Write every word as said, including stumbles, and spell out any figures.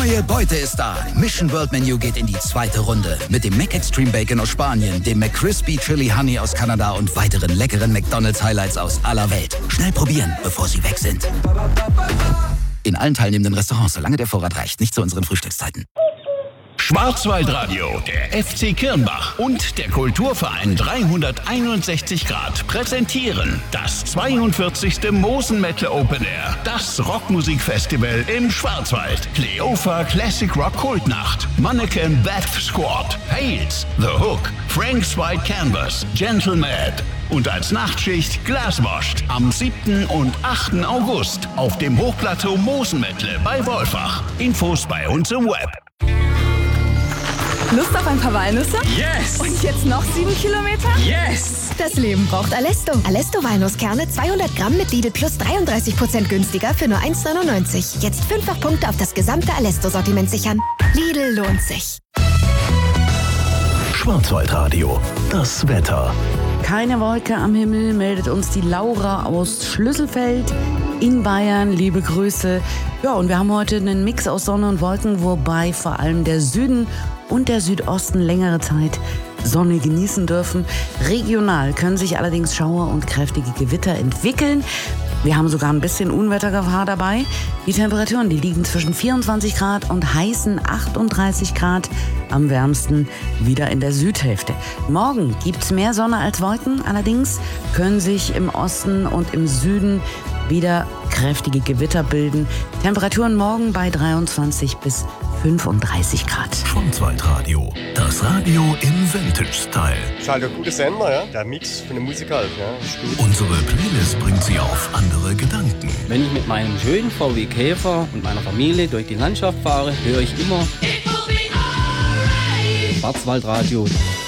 neue Beute ist da. Mission World Menu geht in die zweite Runde. Mit dem Mac Extreme Bacon aus Spanien, dem McCrispy Chili Honey aus Kanada und weiteren leckeren McDonald's Highlights aus aller Welt. Schnell probieren, bevor sie weg sind. In allen teilnehmenden Restaurants, solange der Vorrat reicht. Nicht zu unseren Frühstückszeiten. Schwarzwaldradio, der F C Kirnbach und der Kulturverein dreihunderteinundsechzig Grad präsentieren das zweiundvierzigste Mosen Metal Open Air, das Rockmusikfestival im Schwarzwald. Kleopha Classic Rock Kultnacht, Mannequin Death Squad, Hales, The Hook, Frank's White Canvas, Gentle Mad und als Nachtschicht Glaswashed am siebten und achten August auf dem Hochplateau Mosenmettle bei Wolfach. Infos bei uns im Web. Lust auf ein paar Walnüsse? Yes! Und jetzt noch sieben Kilometer? Yes! Das Leben braucht Alesto. Alesto Walnusskerne zweihundert Gramm mit Lidl Plus dreiunddreißig Prozent günstiger für nur eins neunundneunzig. Jetzt fünffach Punkte auf das gesamte Alesto-Sortiment sichern. Lidl lohnt sich. Schwarzwaldradio, das Wetter. Keine Wolke am Himmel, meldet uns die Laura aus Schlüsselfeld in Bayern. Liebe Grüße. Ja, und wir haben heute einen Mix aus Sonne und Wolken, wobei vor allem der Süden und der Südosten längere Zeit Sonne genießen dürfen. Regional können sich allerdings Schauer und kräftige Gewitter entwickeln. Wir haben sogar ein bisschen Unwettergefahr dabei. Die Temperaturen, die liegen zwischen vierundzwanzig Grad und heißen achtunddreißig Grad. Am wärmsten wieder in der Südhälfte. Morgen gibt's mehr Sonne als Wolken. Allerdings können sich im Osten und im Süden wieder kräftige Gewitter bilden. Temperaturen morgen bei dreiundzwanzig bis fünfunddreißig Grad. Schwarzwaldradio, das Radio im Vintage-Style. Ist halt ein guter Sender, ja? Der Mix von der Musik halt, ja? Ist gut. Unsere Playlist bringt sie auf andere Gedanken. Wenn ich mit meinem schönen V W Käfer und meiner Familie durch die Landschaft fahre, höre ich immer Schwarzwaldradio.